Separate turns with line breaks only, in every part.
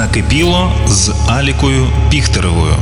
Накипіло з Алікою Піхтеревою.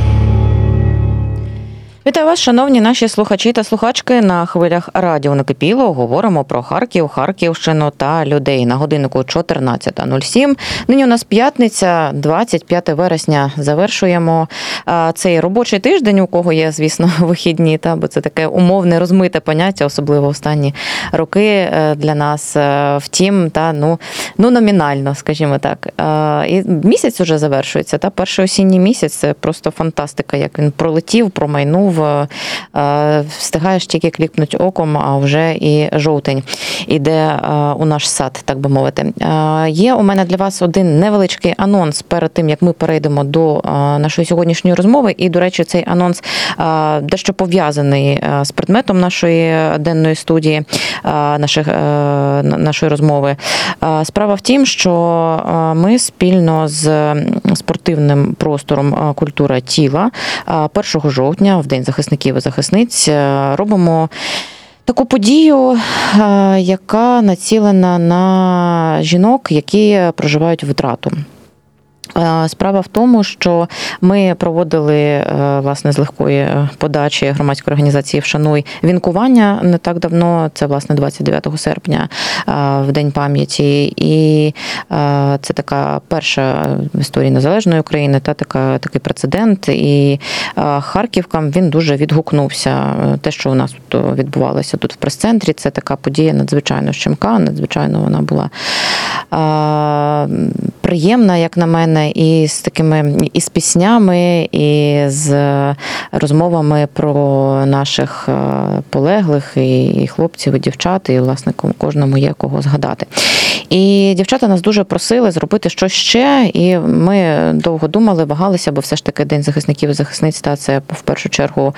Вітаю вас, шановні наші слухачі та слухачки. На хвилях радіо «Накипіло» говоримо про Харків, Харківщину та людей. На годиннику 14:07. Нині у нас п'ятниця, 25 вересня. Завершуємо цей робочий тиждень, у кого є, звісно, вихідні, бо це таке умовне, розмите поняття, особливо останні роки для нас. Втім, номінально, скажімо так. І місяць уже завершується. Перший осінній місяць – це просто фантастика, як він пролетів, промайнув. Встигаєш тільки кліпнуть оком, а вже і жовтень іде у наш сад, так би мовити. Є у мене для вас один невеличкий анонс перед тим, як ми перейдемо до нашої сьогоднішньої розмови. І, до речі, цей анонс дещо пов'язаний з предметом нашої денної студії, нашої розмови. Справа в тім, що ми спільно з спортивним простором «Культура тіла» 1 жовтня, в День захисників і захисниць, робимо таку подію, яка націлена на жінок, які проживають втрату. Справа в тому, що ми проводили, власне, з легкої подачі громадської організації «Вшануй» вінкування не так давно, це, власне, 29 серпня, в День пам'яті. І це така перша в історії незалежної України, такий прецедент. І харківкам він дуже відгукнувся. Те, що у нас тут відбувалося тут в прес-центрі, це така подія надзвичайно щемка, надзвичайно вона була приємна, як на мене, і з піснями, і з розмовами про наших полеглих, і хлопців, і дівчат, і, власне, кожному є кого згадати. І дівчата нас дуже просили зробити щось ще, і ми довго думали, вагалися, бо все ж таки День захисників і захисниць, це в першу чергу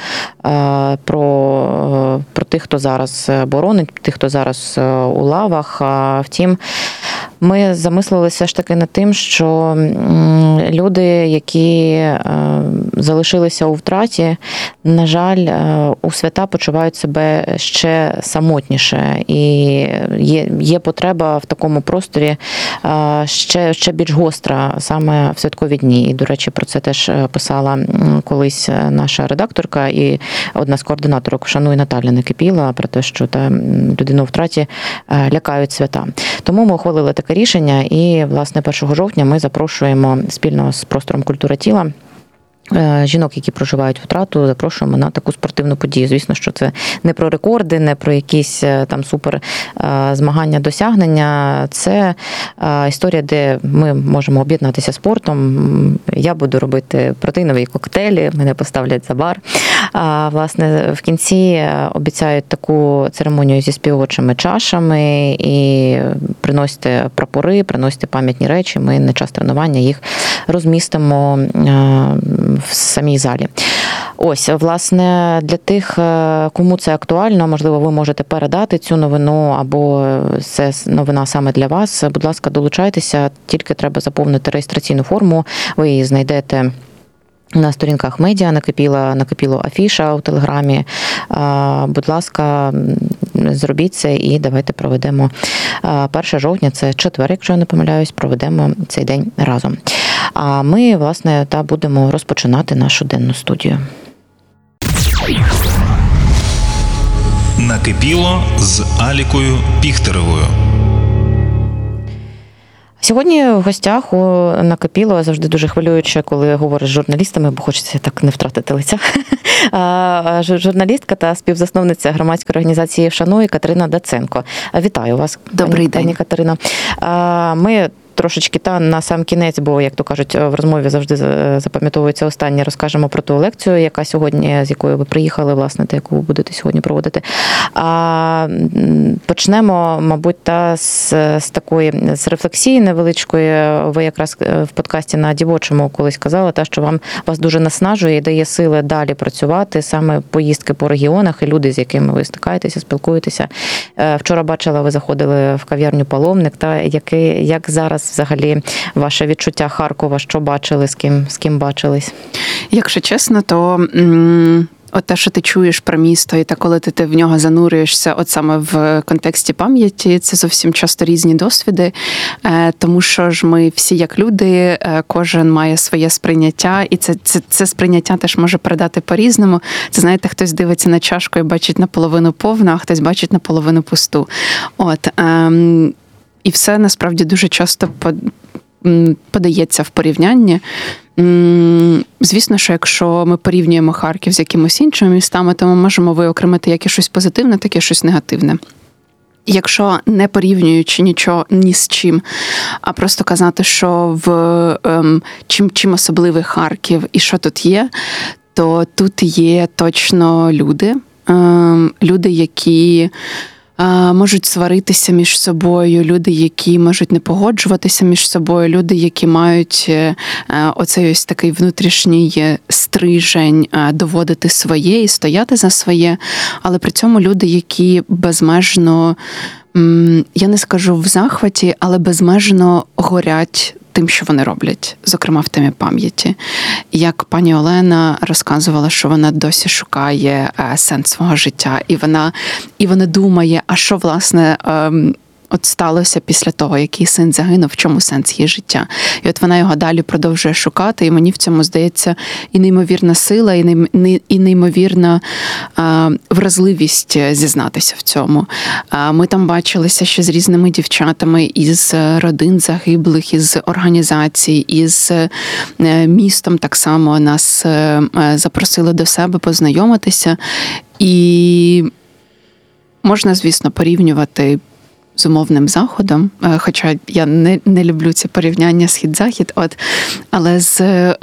про тих, хто зараз боронить, тих, хто зараз у лавах. Втім, ми замислилися ж таки над тим, що люди, які залишилися у втраті, на жаль, у свята почувають себе ще самотніше. І є потреба в такому просторі ще більш гостра саме в святкові дні. І, до речі, про це теж писала колись наша редакторка і одна з координаторок «Вшануй» Наталя Накипіла про те, що людину у втраті лякають свята. Тому ми ухвалили таке рішення і, власне, 1 жовтня ми запрошуємо спільно з простором «Культура тіла» жінок, які проживають втрату, запрошуємо на таку спортивну подію. Звісно, що це не про рекорди, не про якісь там супер змагання, досягнення. Це історія, де ми можемо об'єднатися спортом. Я буду робити протеїнові коктейлі, мене поставлять за бар. Власне, в кінці обіцяють таку церемонію зі співочими чашами і приносите прапори, приносите пам'ятні речі. Ми на час тренування їх розмістимо в самій залі. Ось, власне, для тих, кому це актуально, можливо, ви можете передати цю новину, або це новина саме для вас. Будь ласка, долучайтеся, тільки треба заповнити реєстраційну форму, ви її знайдете на сторінках медіа Накипіло афіша у Телеграмі. Будь ласка, зробіть це і давайте проведемо 1 жовтня, це четвер, якщо я не помиляюсь, проведемо цей день разом. А ми, власне, будемо розпочинати нашу денну студію.
Накипіло з Алікою Піхтеревою.
Сьогодні в гостях у Накипіло завжди дуже хвилююче, коли говориш з журналістами, бо хочеться так не втратити лиця. Журналістка та співзасновниця громадської організації «Вшануй» Катерина Даценко. Вітаю вас.
Добрий день.
Пані Катерино. Ми трошечки на сам кінець, бо, як то кажуть, в розмові завжди запам'ятовується останнє, розкажемо про ту лекцію, яка сьогодні, з якою ви приїхали, власне, та яку ви будете сьогодні проводити. Почнемо, мабуть, з з рефлексії невеличкої. Ви якраз в подкасті на Дівочому колись казали, що вас дуже наснажує і дає сили далі працювати, саме поїздки по регіонах і люди, з якими ви стикаєтеся, спілкуєтеся. Вчора бачила, ви заходили в кав'ярню «Паломник», як зараз взагалі ваше відчуття Харкова, що бачили, з ким бачились?
Якщо чесно, то от те, що ти чуєш про місто, і те, коли ти в нього занурюєшся, от саме в контексті пам'яті, це зовсім часто різні досвіди, тому що ж ми всі як люди, кожен має своє сприйняття, і це сприйняття теж може передати по-різному. Це, знаєте, хтось дивиться на чашку і бачить наполовину повну, а хтось бачить наполовину пусту. От, і все насправді дуже часто подається в порівнянні. Звісно, що якщо ми порівнюємо Харків з якимось іншими містами, то ми можемо виокремити як і щось позитивне, так і щось негативне. Якщо не порівнюючи нічого ні з чим, а просто казати, що чим особливий Харків і що тут є, то тут є точно люди, які можуть сваритися між собою, люди, які можуть не погоджуватися між собою, люди, які мають оцей ось такий внутрішній стрижень доводити своє і стояти за своє, але при цьому люди, які безмежно, я не скажу в захваті, але безмежно горять тим, що вони роблять, зокрема в темі пам'яті. Як пані Олена розказувала, що вона досі шукає сенс свого життя, і вона думає, а що, власне, от сталося після того, який син загинув, в чому сенс її життя. І от вона його далі продовжує шукати, і мені в цьому здається і неймовірна сила, і неймовірна вразливість зізнатися в цьому. Ми там бачилися ще з різними дівчатами із родин загиблих, із організацій, із містом так само нас запросили до себе познайомитися. І можна, звісно, порівнювати з умовним Заходом, хоча я не люблю ці порівняння Схід-Захід, але з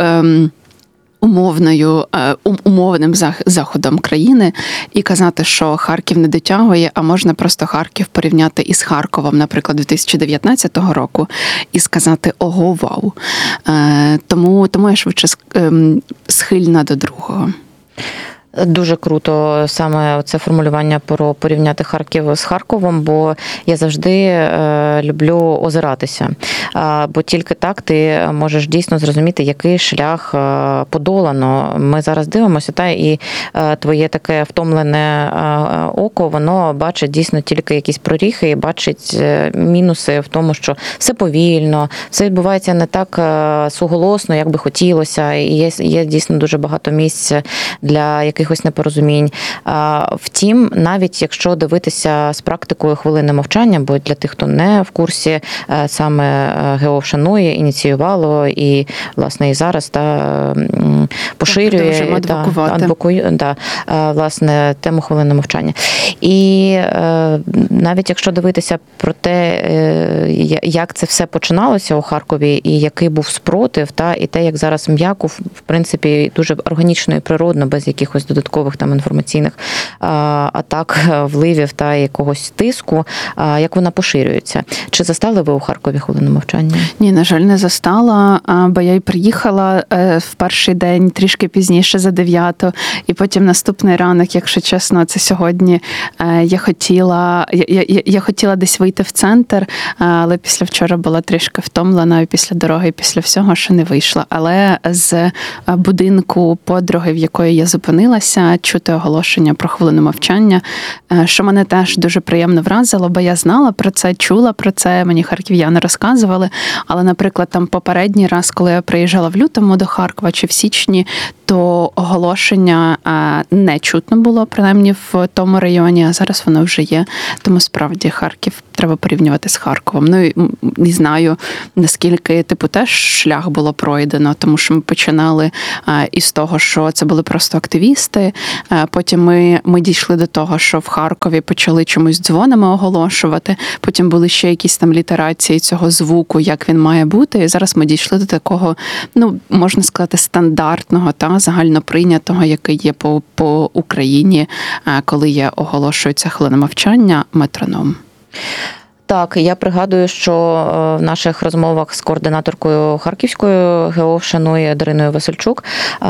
умовним заходом країни і казати, що Харків не дотягує, а можна просто Харків порівняти із Харковом, наприклад, 2019 року, і сказати «Ого, вау!». Тому я швидше схильна до другого.
Дуже круто саме це формулювання про порівняти Харків з Харковом, бо я завжди люблю озиратися. Бо тільки так ти можеш дійсно зрозуміти, який шлях подолано. Ми зараз дивимося, і твоє таке втомлене око, воно бачить дійсно тільки якісь проріхи і бачить мінуси в тому, що все повільно, все відбувається не так суголосно, як би хотілося. І є дійсно дуже багато місць для якихось непорозумінь. Втім, навіть якщо дивитися з практикою хвилини мовчання, бо для тих, хто не в курсі, саме ГО вшанує, ініціювало і, власне, і зараз поширює, адвокує, власне, тему хвилини мовчання. І навіть якщо дивитися про те, як це все починалося у Харкові, і який був спротив, і те, як зараз м'яко, в принципі, дуже органічно і природно, без якихось додаткових інформаційних атак, вливів та якогось тиску, як вона поширюється. Чи застали ви у Харкові хвилину мовчання?
Ні, на жаль, не застала, бо я й приїхала в перший день, трішки пізніше за 9-ту, і потім наступний ранок, якщо чесно, це сьогодні, я хотіла десь вийти в центр, але після вчора була трішки втомлена, і після дороги, і після всього, що не вийшла. Але з будинку подруги, в якої я зупинилася, чути оголошення про хвилину мовчання, що мене теж дуже приємно вразило, бо я знала про це, чула про це, мені харків'яни розказували, але, наприклад, там попередній раз, коли я приїжджала в лютому до Харкова чи в січні, то оголошення не чутно було, принаймні в тому районі, а зараз воно вже є. Тому справді Харків треба порівнювати з Харковом. Ну, і не знаю, наскільки, теж шлях було пройдено, тому що ми починали із того, що це були просто активісти, потім ми дійшли до того, що в Харкові почали чомусь дзвонами оголошувати, потім були ще якісь там літерації цього звуку, як він має бути, і зараз ми дійшли до такого, можна сказати, стандартного, загальноприйнятого, який є по Україні, коли оголошується хвилина мовчання, метроном.
Так, я пригадую, що в наших розмовах з координаторкою Харківської ГО Шанує Дариною Васильчук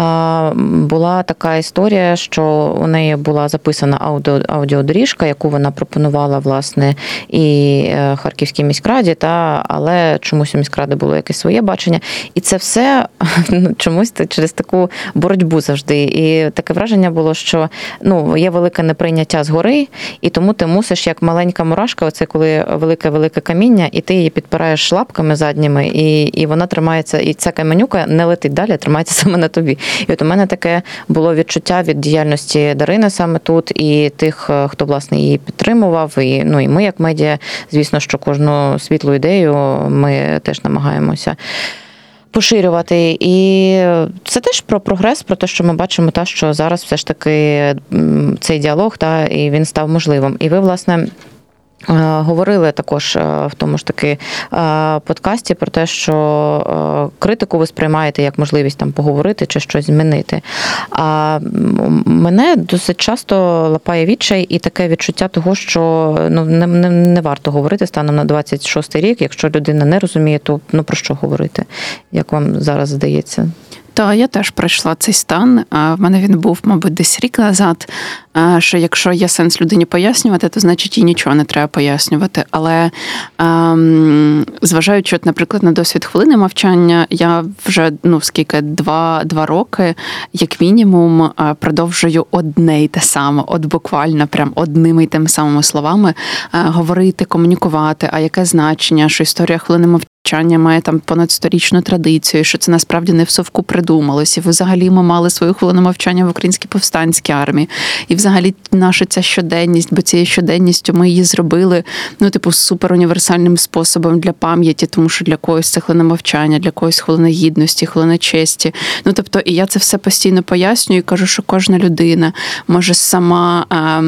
була така історія, що у неї була записана аудіодоріжка, яку вона пропонувала, власне, і Харківській міськраді, але чомусь у міськради було якесь своє бачення. І це все чомусь через таку боротьбу завжди. І таке враження було, що є велике неприйняття згори, і тому ти мусиш, як маленька мурашка, оце коли велике-велике каміння, і ти її підпираєш лапками задніми, і вона тримається, і ця каменюка не летить далі, а тримається саме на тобі. І от у мене таке було відчуття від діяльності Дарини саме тут, і тих, хто, власне, її підтримував, і ми, як медіа, звісно, що кожну світлу ідею ми теж намагаємося поширювати. І це теж про прогрес, про те, що ми бачимо, що зараз все ж таки цей діалог, і він став можливим. І ви, власне, говорили також в тому ж таки подкасті про те, що критику ви сприймаєте як можливість поговорити чи щось змінити. А мене досить часто лапає відчай і таке відчуття того, що не варто говорити станом на 26-й рік. Якщо людина не розуміє, то про що говорити? Як вам зараз здається?
Та я теж пройшла цей стан. В мене він був, мабуть, десь рік назад, що якщо є сенс людині пояснювати, то значить їй нічого не треба пояснювати. Але зважаючи, наприклад, на досвід хвилини мовчання, я вже, два роки, як мінімум, продовжую одне й те саме, буквально прям одними й тими самими словами говорити, комунікувати, а яке значення, що історія хвилини мовчання має понад 100-річну традицію, що це насправді не в совку придумалось. І взагалі ми мали свою хвилину мовчання в Українській повстанській армії. І взагалі наша ця щоденність, бо цією щоденністю ми її зробили, супер універсальним способом для пам'яті, тому що для когось це хвилина мовчання, для когось хвилина гідності, хвилина честі. І я це все постійно пояснюю і кажу, що кожна людина може сама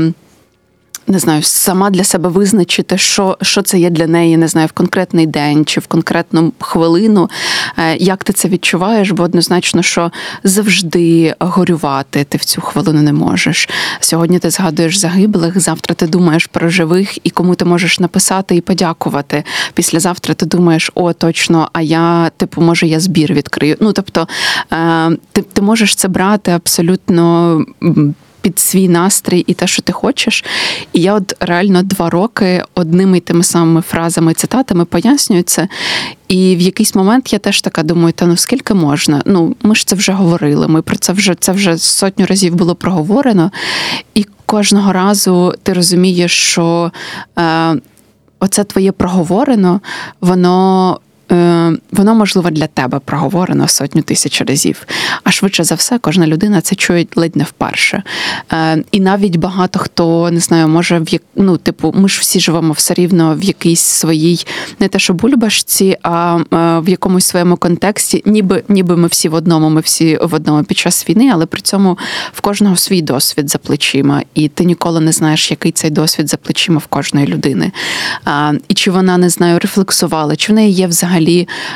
сама для себе визначити, що це є для неї, в конкретний день чи в конкретну хвилину, як ти це відчуваєш, бо однозначно, що завжди горювати ти в цю хвилину не можеш. Сьогодні ти згадуєш загиблих, завтра ти думаєш про живих і кому ти можеш написати і подякувати. Післязавтра ти думаєш, точно, а я, може, я збір відкрию. Ти можеш це брати абсолютно під свій настрій і те, що ти хочеш. І я реально 2 роки одними й тими самими фразами, цитатами пояснюю це. І в якийсь момент я теж така думаю, скільки можна? Ми ж це вже говорили, ми про це вже 100 разів було проговорено. І кожного разу ти розумієш, що оце твоє проговорено, воно, можливо, для тебе проговорено 100 тисяч разів. А швидше за все, кожна людина це чує ледь не вперше. І навіть багато хто, не знаю, може, ми ж всі живемо все рівно в якійсь своїй, не те що бульбашці, а в якомусь своєму контексті, ніби ми всі в одному під час війни, але при цьому в кожного свій досвід за плечима. І ти ніколи не знаєш, який цей досвід за плечима в кожної людини. І чи вона, не знаю, рефлексувала, чи в неї є взагалі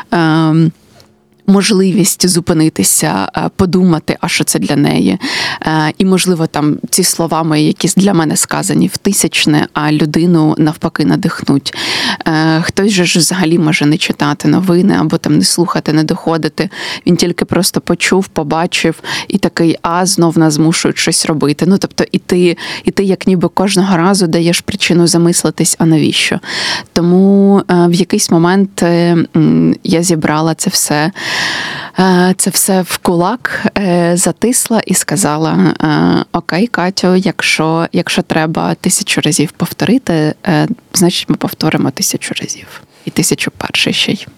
можливість зупинитися, подумати, а що це для неї. І, можливо, ці словами, які для мене сказані в тисячне, а людину навпаки надихнуть. Хтось же ж взагалі може не читати новини, або не слухати, не доходити. Він тільки просто почув, побачив і такий, знов нас змушують щось робити. І ти як ніби кожного разу даєш причину замислитись, а навіщо? Тому в якийсь момент я зібрала це все в кулак, затисла і сказала, окей, Катю, якщо треба 1000 разів повторити, значить ми повторимо 1000 разів. І 1001 ще й.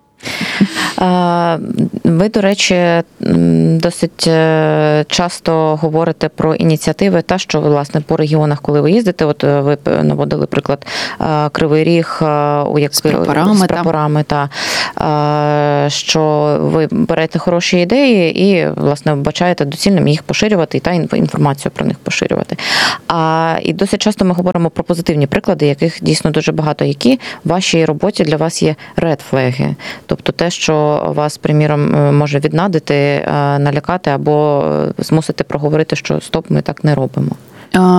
Ви, до речі, досить часто говорите про ініціативи, що, власне, по регіонах, коли ви їздите, ви наводили приклад Кривий Ріг, з прапорами, що ви берете хороші ідеї і, власне, вбачаєте доцільним їх поширювати та інформацію про них поширювати. І досить часто ми говоримо про позитивні приклади, яких дійсно дуже багато, які в вашій роботі для вас є red-флаги. Тобто те, що вас, приміром, може віднадити, налякати або змусити проговорити, що стоп, ми так не робимо.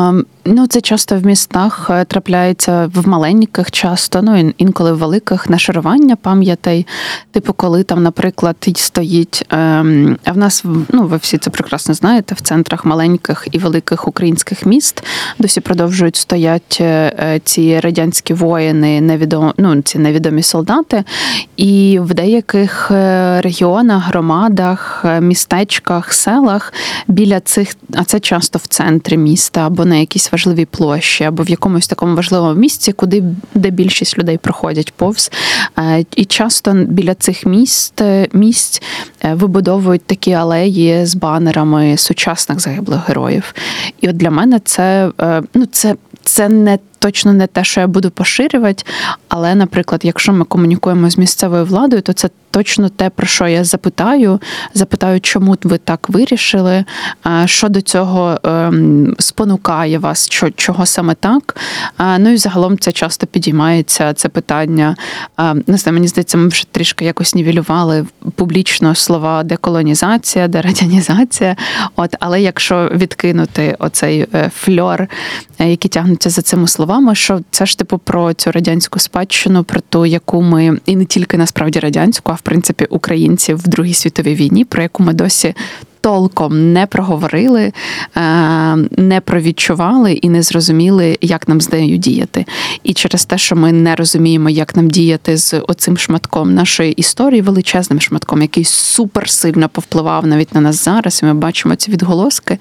Ну, це часто в містах трапляється, в маленьких часто, ну, інколи в великих, нашарування пам'ятей. Типу, коли там, наприклад, стоїть, а в нас, ну, ви всі це прекрасно знаєте, в центрах маленьких і великих українських міст досі продовжують стоять ці радянські воїни, ці невідомі солдати. І в деяких регіонах, громадах, містечках, селах біля цих, а це часто в центрі міста, або на якійсь важливій площі, або в якомусь такому важливому місці, де більшість людей проходять повз. І часто біля цих місць вибудовують такі алеї з банерами сучасних загиблих героїв. І от для мене це не точно не те, що я буду поширювати, але, наприклад, якщо ми комунікуємо з місцевою владою, то це точно те, про що я запитаю, чому ви так вирішили, що до цього спонукає вас, чого саме так. Ну і загалом це часто підіймається, це питання, не знаю, мені здається, ми вже трішки якось нівелювали публічно слова деколонізація, дерадянізація, але якщо відкинути оцей фльор, який тягнеться за цими словами, що це ж типу про цю радянську спадщину, про ту, яку ми, і не тільки насправді радянську, а в принципі українців в Другій світовій війні, про яку ми досі толком не проговорили, не провідчували і не зрозуміли, як нам з нею діяти. І через те, що ми не розуміємо, як нам діяти з оцим шматком нашої історії, величезним шматком, який суперсильно повпливав навіть на нас зараз, і ми бачимо ці відголоски.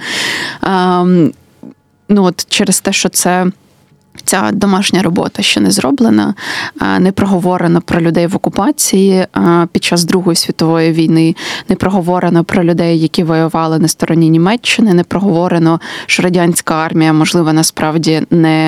Через те, що ця домашня робота ще не зроблена, не проговорено про людей в окупації під час Другої світової війни, не проговорено про людей, які воювали на стороні Німеччини, не проговорено, що радянська армія, можливо, насправді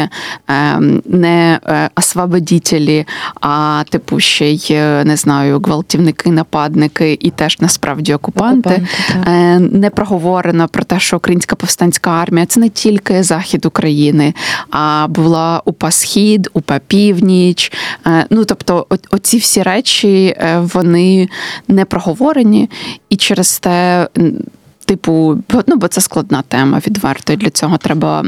не освободітелі, а типу ще й, не знаю, гвалтівники, нападники і теж насправді окупанти. Не проговорено про те, що Українська повстанська армія – це не тільки захід України, а була УПА Схід, УПА Північ. Тобто оці всі речі, вони не проговорені, і через те, бо це складна тема, відверто, і для цього треба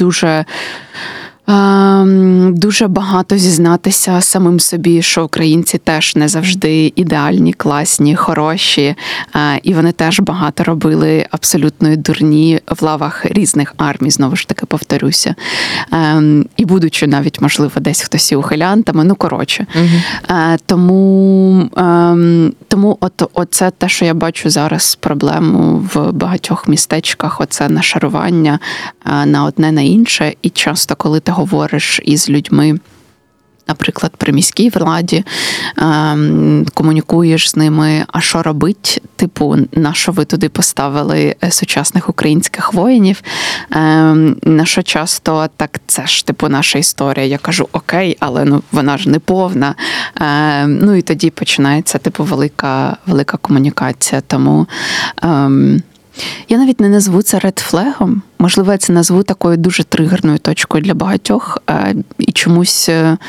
дуже багато зізнатися самим собі, що українці теж не завжди ідеальні, класні, хороші, і вони теж багато робили абсолютно дурні в лавах різних армій, знову ж таки повторюся. І будучи навіть, можливо, десь хтось і ухилянтами, Тому оце те, що я бачу зараз проблему в багатьох містечках, оце нашарування на одне, на інше, і часто, коли ти говориш із людьми, наприклад, при міській владі, комунікуєш з ними, а що робить, на що ви туди поставили сучасних українських воїнів, на що часто, так це ж, наша історія. Я кажу, окей, але вона ж не повна. І тоді починається, велика комунікація. Тому я навіть не назву це редфлегом. Можливо, я це назву такою дуже тригерною точкою для багатьох. І чомусь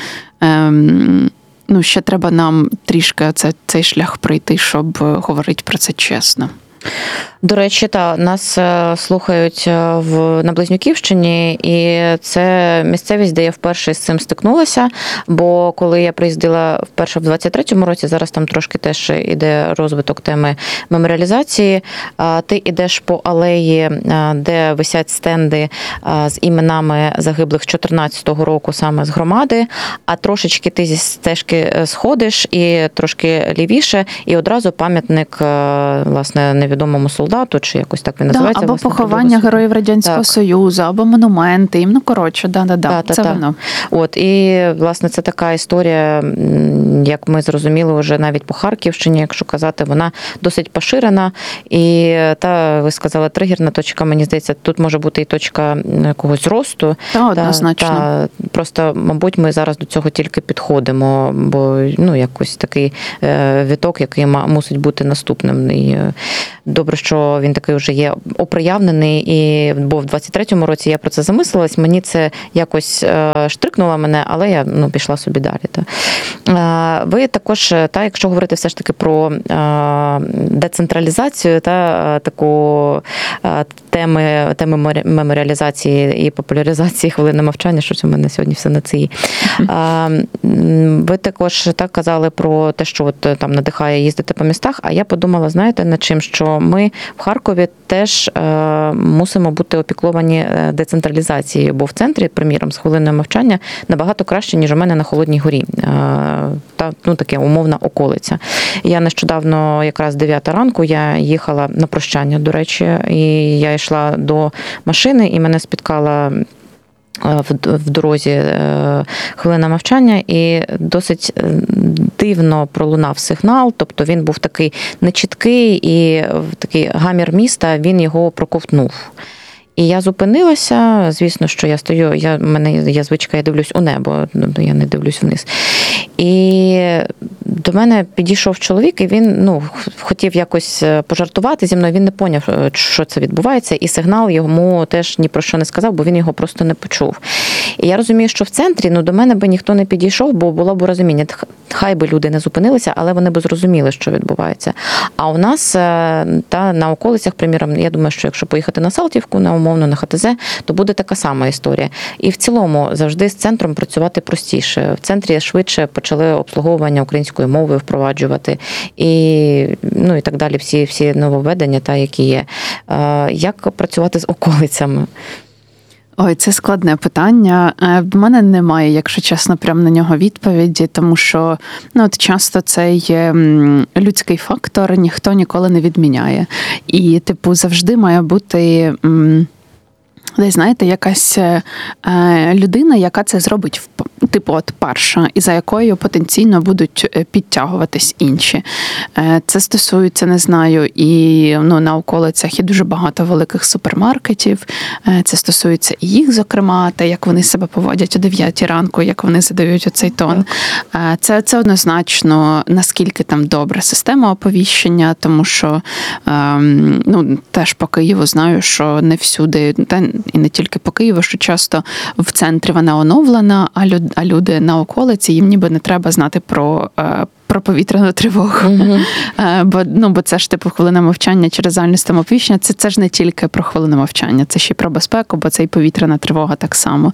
ще треба нам трішки цей шлях пройти, щоб говорити про це чесно.
До речі, нас слухають на Близнюківщині, і це місцевість, де я вперше з цим стикнулася, бо коли я приїздила вперше в 23-му році, зараз там трошки теж іде розвиток теми меморіалізації, ти йдеш по алеї, де висять стенди з іменами загиблих 14-го року саме з громади, а трошечки ти зі стежки сходиш і трошки лівіше, і одразу пам'ятник, власне, невідомому солдату, чи якось так він називається.
Або поховання героїв Радянського Союзу, або монументи. Це воно.
І, власне, це така історія, як ми зрозуміли вже навіть по Харківщині, якщо казати, вона досить поширена. І ви сказали, тригерна точка, мені здається, тут може бути і точка якогось росту.
Однозначно.
Просто, мабуть, ми зараз до цього тільки підходимо, бо якось такий віток, який мусить бути наступним. І добре, що він такий вже є оприявнений, бо в 23-му році я про це замислилась, мені це якось штрикнуло мене, але я пішла собі далі. Ви також, якщо говорити все ж таки про децентралізацію, таку теми меморіалізації і популяризації хвилини мовчання, що це в мене сьогодні все на цій. Ви також казали про те, що там надихає їздити по містах, а я подумала, знаєте, над чим, що ми в Харкові теж мусимо бути опікловані децентралізацією, бо в центрі, приміром, з хвилиною мовчання набагато краще, ніж у мене на Холодній горі. Таке умовна околиця. Я нещодавно, якраз 9 ранку, я їхала на прощання, до речі, і я йшла до машини, і мене спіткала в дорозі хвилина мовчання, і досить дивно пролунав сигнал, тобто він був такий нечіткий, і такий гамір міста, він його проковтнув. І я зупинилася, звісно, що я стою, я звичка, я дивлюсь у небо, я не дивлюсь вниз. І до мене підійшов чоловік, і він хотів якось пожартувати зі мною, він не поняв, що це відбувається, і сигнал йому теж ні про що не сказав, бо він його просто не почув. І я розумію, що в центрі до мене би ніхто не підійшов, бо було б розуміння, хай би люди не зупинилися, але вони б зрозуміли, що відбувається. А у нас на околицях, приміром, я думаю, що якщо поїхати на Салтівку, умовно на ХТЗ, то буде така сама історія. І в цілому завжди з центром працювати простіше. В центрі швидше почали обслуговування українською мовою впроваджувати і так далі, всі нововведення, які є. Як працювати з околицями?
Ой, це складне питання. В мене немає, якщо чесно, прямо на нього відповіді, тому що часто цей людський фактор ніхто ніколи не відміняє. І, завжди має бути десь, знаєте, якась людина, яка це зробить, перша, і за якою потенційно будуть підтягуватись інші. Це стосується, не знаю, і на околицях є дуже багато великих супермаркетів. Це стосується і їх, зокрема, те, як вони себе поводять о 9 ранку, як вони задають оцей тон. Це однозначно, наскільки там добра система оповіщення, тому що теж по Києву знаю, що не всюди, і не тільки по Києву, що часто в центрі вона оновлена, а люди на околиці, їм ніби не треба знати про повітряну тривогу. Бо це ж хвилина мовчання через загальну систему оповіщення, це ж не тільки про хвилину мовчання, це ще й про безпеку, бо це і повітряна тривога так само.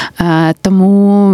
Тому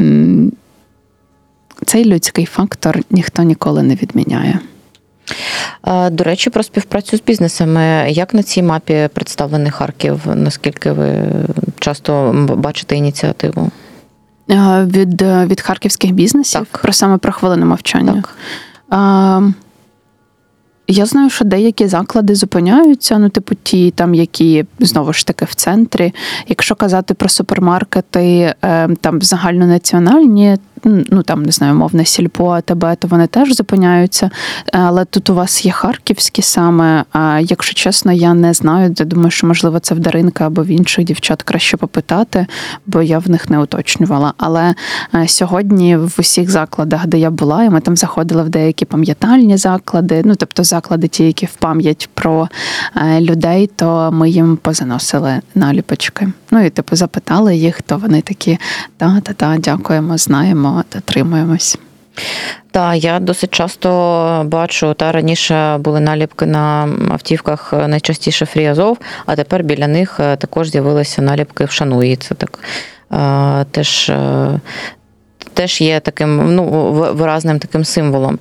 цей людський фактор ніхто ніколи не відміняє.
До речі, про співпрацю з бізнесами. Як на цій мапі представлений Харків? Наскільки ви часто бачите ініціативу?
Від харківських бізнесів?
Так.
Саме про хвилину мовчання? Так. Я знаю, що деякі заклади зупиняються, ті, які, знову ж таки, в центрі. Якщо казати про супермаркети, там загальнонаціональні, не знаю, мовне Сільпо, АТБ, то вони теж зупиняються. Але тут у вас є харківські саме, а якщо чесно, я не знаю. Я думаю, що, можливо, це в Даринка або в інших дівчат краще попитати, бо я в них не уточнювала. Але сьогодні в усіх закладах, де я була, і ми там заходили в деякі пам'ятальні заклади, тобто заклади ті, які в пам'ять про людей, то ми їм позаносили наліпочки. І запитали їх, то вони такі, дякуємо, знаємо, дотримуємось.
Так, я досить часто бачу, раніше були наліпки на автівках найчастіше Free Азов, а тепер біля них також з'явилися наліпки «Вшануй». І це так теж є таким виразним таким символом.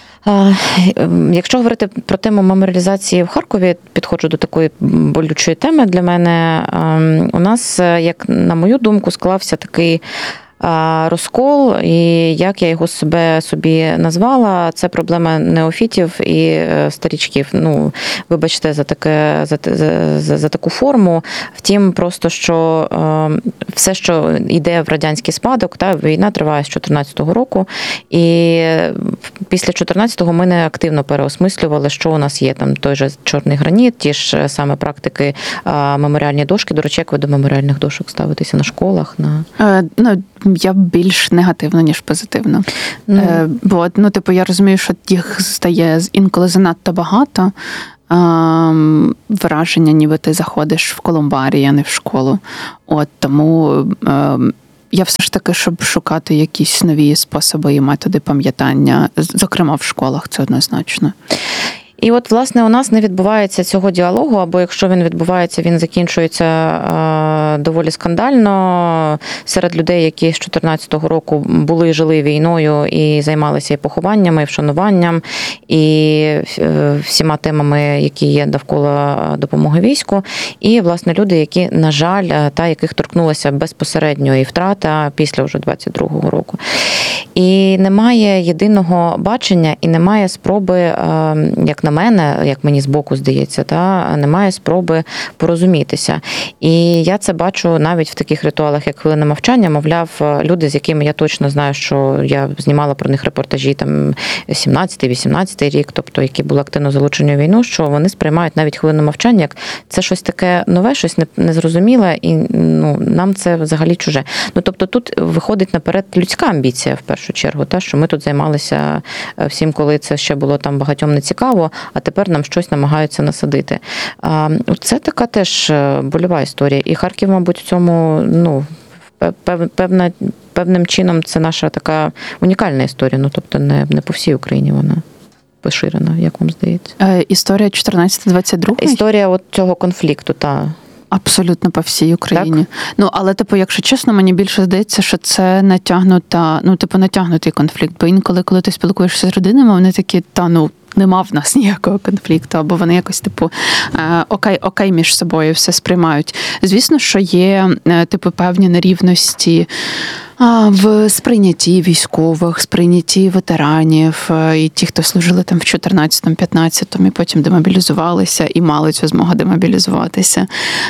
Якщо говорити про тему меморіалізації в Харкові, підходжу до такої болючої теми для мене. У нас, як на мою думку, склався такий розкол, і як я його собі назвала, це проблема неофітів і старічків. Вибачте за таку форму. Втім, просто, що все, що йде в радянський спадок, війна триває з 14-го року, і після 14-го ми не активно переосмислювали, що у нас є. Там той же чорний граніт, ті ж саме практики меморіальні дошки. До речі, як ви до меморіальних дошок ставитеся на школах?
Я більш негативно, ніж позитивно. Бо, я розумію, що їх стає інколи занадто багато. Враження, ніби ти заходиш в колумбарій, а не в школу. Тому я все ж таки, щоб шукати якісь нові способи і методи пам'ятання, зокрема в школах, це однозначно.
І от, власне, у нас не відбувається цього діалогу, або якщо він відбувається, він закінчується доволі скандально серед людей, які з 2014 року жили війною і займалися і похованнями, і вшануванням, і всіма темами, які є довкола допомоги війську. І, власне, люди, які, на жаль, яких торкнулася безпосередньо і втрата після вже 22-го року. І немає єдиного бачення, і немає спроби, як на мене, як мені збоку здається, немає спроби порозумітися. І я це бачу навіть в таких ритуалах, як хвилина мовчання, мовляв, люди, з якими я точно знаю, що я знімала про них репортажі 17-18 рік, тобто які були активно залучені у війну, що вони сприймають навіть хвилину мовчання, як це щось таке нове, щось незрозуміле, і нам це взагалі чуже. Тобто тут виходить наперед людська амбіція в першу чергу, що ми тут займалися всім, коли це ще було там багатьом не цікаво, а тепер нам щось намагаються насадити. Це така теж больова історія. І Харків, мабуть, в цьому, певним чином це наша така унікальна історія. Тобто не по всій Україні вона поширена, як вам здається.
Історія 14-22?
Історія цього конфлікту,
Абсолютно по всій Україні. Так? Але, якщо чесно, мені більше здається, що це натягнутий конфлікт. Бо інколи, коли ти спілкуєшся з родинами, вони такі, нема в нас ніякого конфлікту, або вони якось, окей між собою все сприймають. Звісно, що є, певні нерівності в сприйнятті військових, сприйнятті ветеранів, і ті, хто служили там в 14-15, і потім демобілізувалися, і мали цю змогу демобілізуватися.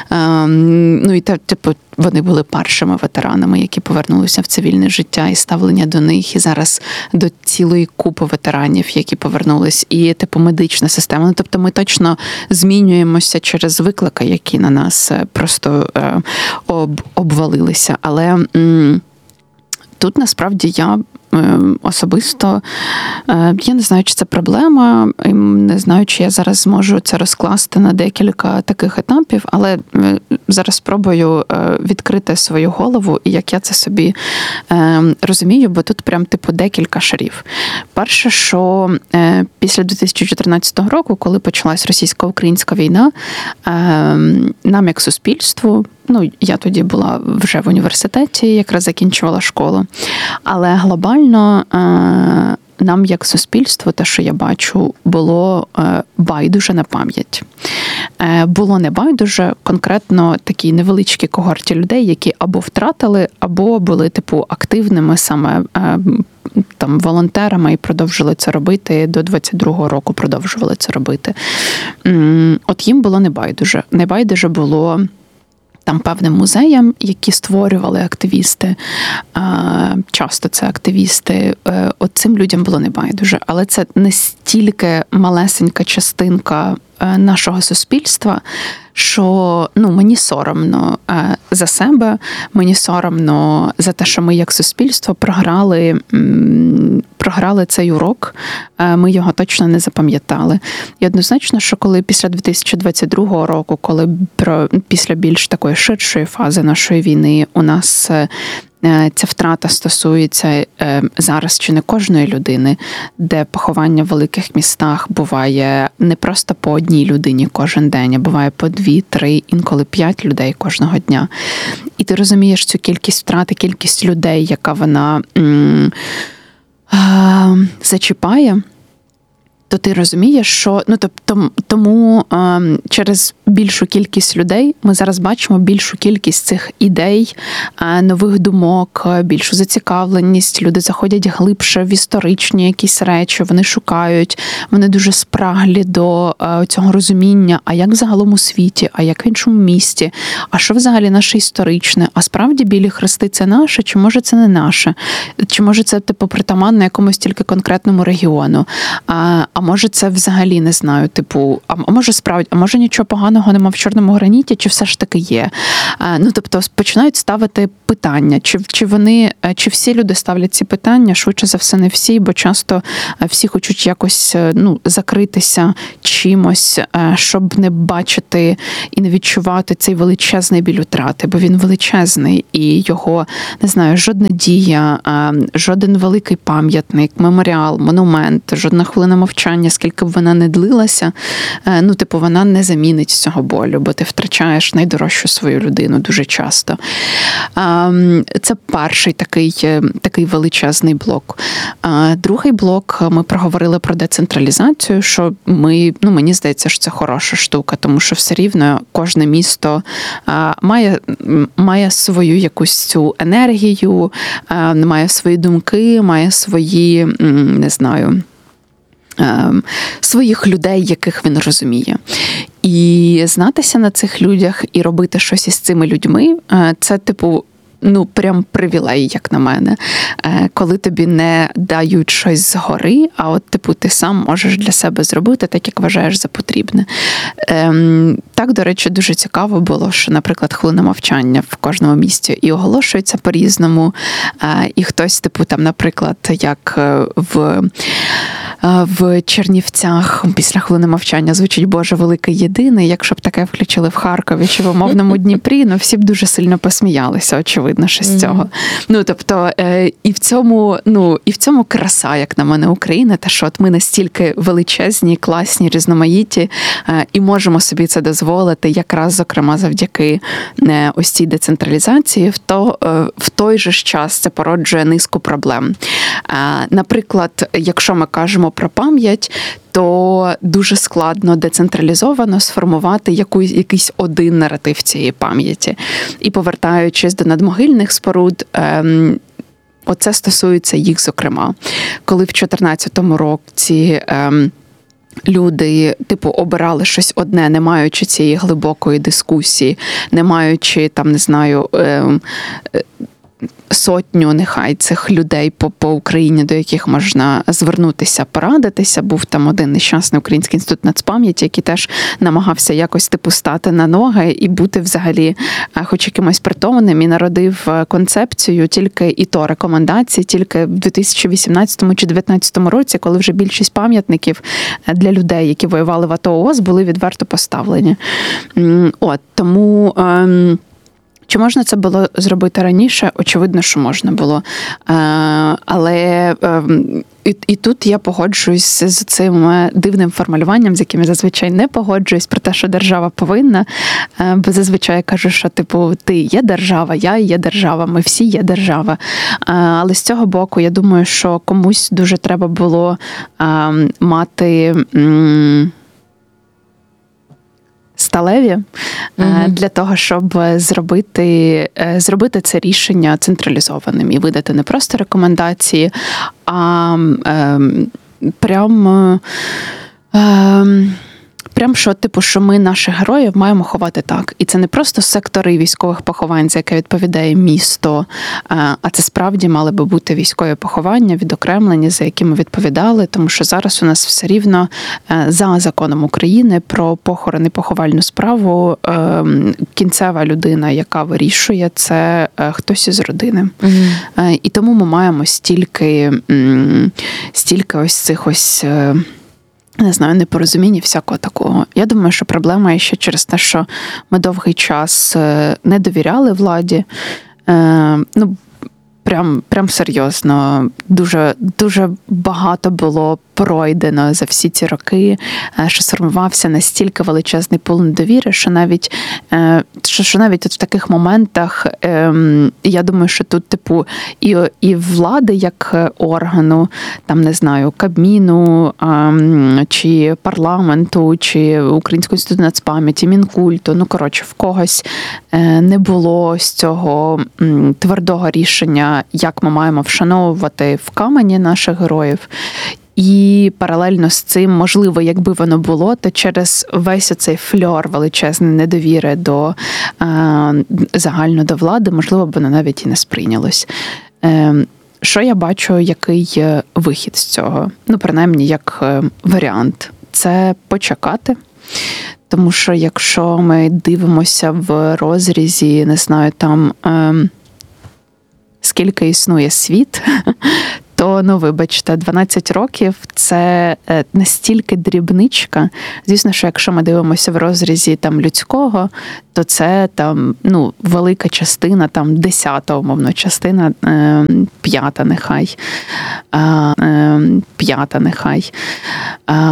І вони були першими ветеранами, які повернулися в цивільне життя, і ставлення до них, і зараз до цілої купи ветеранів, які повернулись, і медична система. Тобто ми точно змінюємося через виклики, які на нас просто обвалилися. Але тут, насправді, я особисто, я не знаю, чи це проблема, не знаю, чи я зараз зможу це розкласти на декілька таких етапів, але зараз спробую відкрити свою голову, і як я це собі розумію, бо тут прям декілька шарів. Перше, що після 2014 року, коли почалась російсько-українська війна, нам як суспільству, я тоді була вже в університеті, якраз закінчувала школу, але глобально нам як суспільство, те, що я бачу, було байдуже на пам'ять. Було не байдуже конкретно такій невеличкій когорті людей, які або втратили, або були активними саме волонтерами і продовжили це робити, до 22-го року продовжували це робити. От їм було не байдуже. Не байдуже було там певним музеям, які створювали активісти, часто це активісти, от цим людям було небайдуже. Але це не стільки малесенька частинка нашого суспільства, що мені соромно за себе, мені соромно за те, що ми як суспільство програли цей урок, ми його точно не запам'ятали. І однозначно, що коли після 2022 року, коли після більш такої ширшої фази нашої війни у нас ця втрата стосується зараз чи не кожної людини, де поховання в великих містах буває не просто по одній людині кожен день, а буває по 2, 3, інколи 5 людей кожного дня. І ти розумієш цю кількість втрат, кількість людей, яка вона зачіпає, то ти розумієш, що тому через більшу кількість людей ми зараз бачимо більшу кількість цих ідей, нових думок, більшу зацікавленість. Люди заходять глибше в історичні якісь речі, вони шукають, вони дуже спраглі до цього розуміння, а як загалом у світі, а як в іншому місті, а що взагалі наше історичне, а справді білі хрести це наше, чи може це не наше, чи може це притаманно якомусь тільки конкретному регіону. а може це взагалі, не знаю, типу, а може справді, а може нічого поганого нема в чорному граніті, чи все ж таки є? Ну, тобто, починають ставити питання, чи всі люди ставлять ці питання, швидше за все не всі, бо часто всі хочуть якось, закритися чимось, щоб не бачити і не відчувати цей величезний біль утрати, бо він величезний, і його, не знаю, жодна дія, жоден великий пам'ятник, меморіал, монумент, жодна хвилина мовчання, скільки б вона не длилася, вона не замінить цього болю, бо ти втрачаєш найдорожчу свою людину дуже часто. Це перший такий величезний блок. Другий блок, ми проговорили про децентралізацію, що мені здається, що це хороша штука, тому що все рівно кожне місто має свою якусь цю енергію, має свої думки, має свої, не знаю, своїх людей, яких він розуміє. І знатися на цих людях і робити щось із цими людьми – це, прям привілей, як на мене. Коли тобі не дають щось згори, а от, ти сам можеш для себе зробити так, як вважаєш за потрібне. Так, до речі, дуже цікаво було, що, наприклад, хвилина мовчання в кожному місті і оголошується по-різному, і хтось, наприклад, як в Чернівцях після хвилини мовчання звучить «Боже, великий єдиний», якщо б таке включили в Харкові чи в умовному Дніпрі, всі б дуже сильно посміялися, очевидно, що з цього. І в цьому краса, як на мене, України, те, що от ми настільки величезні, класні, різноманіті, і можемо собі це дозволити, якраз, зокрема, завдяки ось цій децентралізації, в той же ж час це породжує низку проблем. Наприклад, якщо ми кажемо про пам'ять, то дуже складно децентралізовано сформувати якийсь один наратив цієї пам'яті. І повертаючись до надмогильних споруд, оце стосується їх, зокрема. Коли в 2014 році люди, обирали щось одне, не маючи цієї глибокої дискусії, не маючи, сотню, нехай, цих людей по Україні, до яких можна звернутися, порадитися. Був там один нещасний Український інститут нацпам'яті, який теж намагався якось стати на ноги і бути взагалі хоч якимось притомним, і народив концепцію рекомендацій тільки в 2018 чи 2019 році, коли вже більшість пам'ятників для людей, які воювали в АТО ООС, були відверто поставлені. Тому... Чи можна це було зробити раніше? Очевидно, що можна було. Але і тут я погоджуюсь з цим дивним формулюванням, з яким я зазвичай не погоджуюсь, про те, що держава повинна. Бо зазвичай я кажу, що ти є держава, я є держава, ми всі є держава. Але з цього боку, я думаю, що комусь дуже треба було мати... сталеві для того, щоб зробити це рішення централізованим і видати не просто рекомендації, а прям що ми наших героїв маємо ховати так. І це не просто сектори військових поховань, за яке відповідає місто, а це справді мали би бути військові поховання, відокремлені, за якими відповідали, тому що зараз у нас все рівно за законом України про похорон і поховальну справу кінцева людина, яка вирішує, це хтось із родини. І тому ми маємо стільки ось цих ось... не знаю, непорозуміння і всякого такого. Я думаю, що проблема ще через те, що ми довгий час не довіряли владі. Прям серйозно. Дуже, дуже багато було пройдено за всі ці роки, що сформувався настільки величезний пул недовіри, що навіть от в таких моментах, я думаю, що тут, і влади як органу, не знаю, Кабміну, чи парламенту, чи Українського інституту нацпам'яті, Мінкульту, в когось не було з цього твердого рішення, як ми маємо вшановувати в камені наших героїв. І паралельно з цим, можливо, якби воно було, то через весь оцей фльор величезної недовіри загально до влади, можливо, б воно навіть і не сприйнялось. Що я бачу, який вихід з цього? Ну, принаймні, як варіант. Це почекати. Тому що якщо ми дивимося в розрізі, не знаю, там скільки існує світ, то, ну, вибачте, 12 років – це настільки дрібничка. Звісно, що якщо ми дивимося в розрізі там людського, то це там, ну, велика частина, там 10-та, умовно, частина, 5-та нехай.